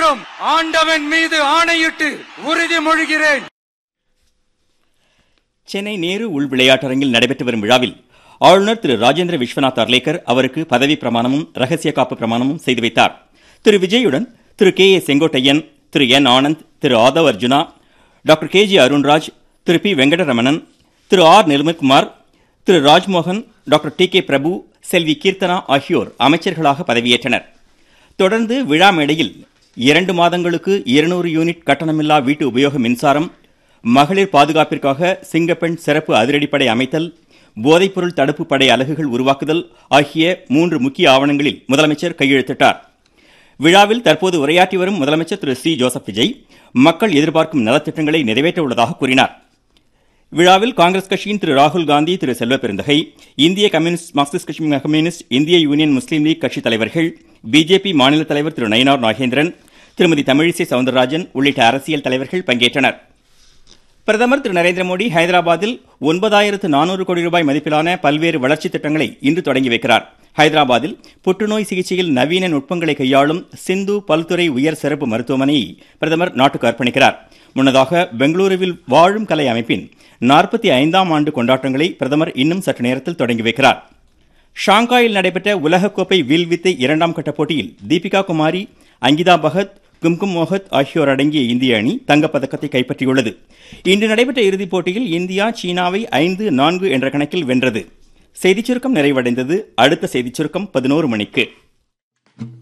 முடியும். ஆண்டவன் மீது ஆணையிட்டு உறுதிமொழிகிறேன். சென்னை நேரு உள் விளையாட்டரங்கில் நடைபெற்று வரும் விழாவில் ஆளுநர் திரு ராஜேந்திர விஸ்வநாத் அர்லேக்கர் அவருக்கு பதவி பிரமாணமும் ரகசிய காப்பு பிரமாணமும் செய்து வைத்தார். திரு விஜயுடன் திரு K A Sengottaiyan, Thiru N Anand, Thiru Aadhav Arjuna, doctor K G Arunraj, Thiru B Venkataramanan, Thiru R Nirmalkumar, Thiru Rajmohan, doctor D K பிரபு, செல்வி கீர்த்தனா ஆகியோர் அமைச்சர்களாக பதவியேற்றனர். தொடர்ந்து விழா மேடையில் 2 மாதங்களுக்கு 200 யூனிட் கட்டணமில்லா வீட்டு உபயோக மின்சாரம், மகளிர் பாதுகாப்பிற்காக சிங்கப்பெண் சிறப்பு அதிரடிப்படை அமைத்தல், போதைப்பொருள் தடுப்பு படை அலகுகள் உருவாக்குதல் ஆகிய 3 முக்கிய ஆவணங்களில் முதலமைச்சர் கையெழுத்திட்டார். விழாவில் தற்போது உரையாற்றி வரும் முதலமைச்சர் திரு சி ஜோசப் விஜய் மக்கள் எதிர்பார்க்கும் நலத்திட்டங்களை நிறைவேற்ற உள்ளதாக கூறினார். விழாவில் காங்கிரஸ் கட்சியின் திரு ராகுல் காந்தி, திரு செல்வ பெருந்தகை, இந்திய கம்யூனிஸ்ட், மார்க்சிஸ்ட் கம்யூனிஸ்ட், இந்திய யூனியன் முஸ்லீம் லீக் கட்சி தலைவர்கள், பிஜேபி மாநில தலைவர் திரு நயினார் நாகேந்திரன், திருமதி தமிழிசை சவுந்தரராஜன் உள்ளிட்ட அரசியல் தலைவர்கள் பங்கேற்றனர். பிரதமர் திரு நரேந்திர மோடி ஹைதராபாத்தில் 9400 கோடி ரூபாய் மதிப்பிலான பல்வேறு வளர்ச்சி திட்டங்களை இன்று தொடங்கி வைக்கிறார். ஹைதராபாத்தில் புற்றுநோய் சிகிச்சையில் நவீன நுட்பங்களை கையாளும் சிந்து பல்துறை உயர் சிறப்பு மருத்துவமனையை பிரதமர் நாட்டுக்கு அர்ப்பணிக்கிறார். முன்னதாக பெங்களூருவில் வாழும் கலை அமைப்பின் 45ஆம் ஆண்டு கொண்டாட்டங்களை பிரதமர் இன்னும் சற்று நேரத்தில் தொடங்கி வைக்கிறார். ஷாங்காயில் நடைபெற்ற உலகக்கோப்பை வில்வித்தை 2ஆம் கட்ட போட்டியில் தீபிகா குமாரி, அங்கிதா பகத், கும்கும் மோகத் ஆகியோர் அடங்கிய இந்திய அணி தங்கப்பதக்கத்தை கைப்பற்றியுள்ளது. இன்று நடைபெற்ற இறுதிப் போட்டியில் இந்தியா சீனாவை 5-4 என்ற கணக்கில் வென்றது. செய்திச் சுருக்கம் நிறைவடைந்தது. அடுத்த செய்திச் சுருக்கம் 11 மணிக்கு.